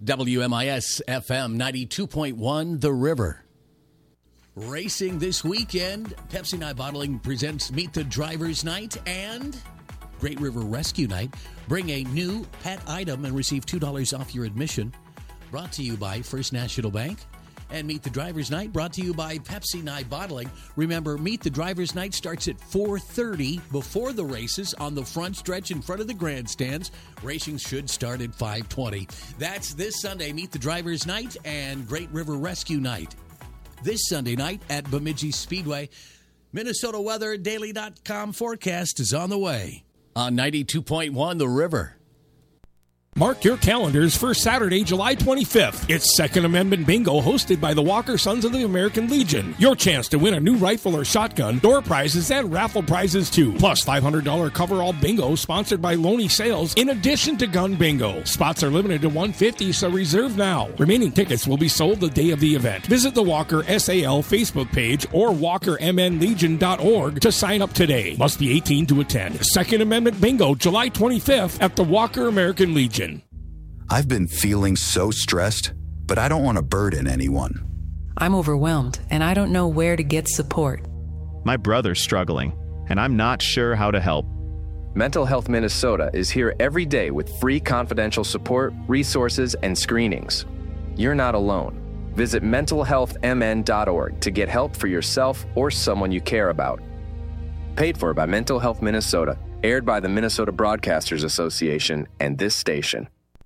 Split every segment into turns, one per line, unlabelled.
WMIS FM 92.1 The River. Racing this weekend, Pepsi Night Bottling presents Meet the Drivers Night and Great River Rescue Night. Bring a new pet item and receive $2 off your admission. Brought to you by First National Bank. And Meet the Drivers Night brought to you by Pepsi Night Bottling. Remember, Meet the Drivers Night starts at 4:30 before the races on the front stretch in front of the grandstands. Racing should start at 5:20. That's this Sunday, Meet the Drivers Night and Great River Rescue Night. This Sunday night at Bemidji Speedway. Minnesota Weather Daily.com forecast is on the way on 92.1 The River.
Mark your calendars for Saturday, July 25th. It's Second Amendment Bingo hosted by the Walker Sons of the American Legion. Your chance to win a new rifle or shotgun, door prizes, and raffle prizes too. Plus $500 coverall bingo sponsored by Loney Sales in addition to gun bingo. Spots are limited to 150, so reserve now. Remaining tickets will be sold the day of the event. Visit the Walker SAL Facebook page or WalkerMNLegion.org to sign up today. Must be 18 to attend. Second Amendment Bingo, July 25th at the Walker American Legion.
I've been feeling so stressed, but I don't want to burden anyone.
I'm overwhelmed, and I don't know where to get support.
My brother's struggling, and I'm not sure how to help.
Mental Health Minnesota is here every day with free confidential support, resources, and screenings. You're not alone. Visit mentalhealthmn.org to get help for yourself or someone you care about. Paid for by Mental Health Minnesota, aired by the Minnesota Broadcasters Association and this station.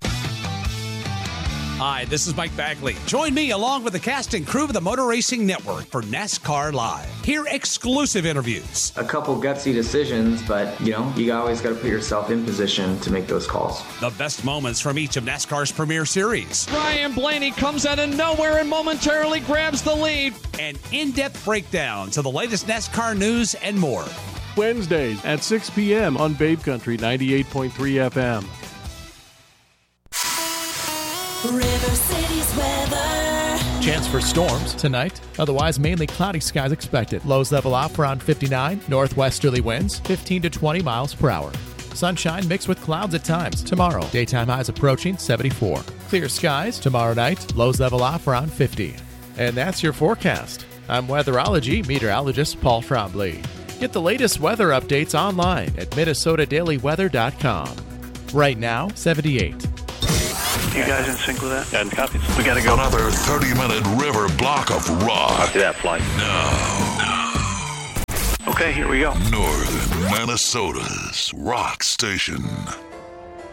Hi, this is Mike Bagley. Join me along with the cast and crew of the Motor Racing Network for NASCAR Live. Hear exclusive interviews.
A couple gutsy decisions, but, you always got to put yourself in position to make those calls.
The best moments from each of NASCAR's premier series.
Ryan Blaney comes out of nowhere and momentarily grabs the lead.
An in-depth breakdown to the latest NASCAR news and more.
Wednesdays at 6 p.m. on Babe Country 98.3 FM.
River City's weather.
Chance for storms tonight. Otherwise, mainly cloudy skies expected. Lows level off around 59. Northwesterly winds 15 to 20 miles per hour. Sunshine mixed with clouds at times. Tomorrow, daytime highs approaching 74. Clear skies tomorrow night. Lows level off around 50. And that's your forecast. I'm weatherology meteorologist Paul Trombley. Get the latest weather updates online at MinnesotaDailyWeather.com. Right now, 78.
You guys in sync with that?
And copies.
We gotta go.
Another 30-minute river block of rock.
Do that flight.
Now.
Okay, here we go.
Northern Minnesota's rock station.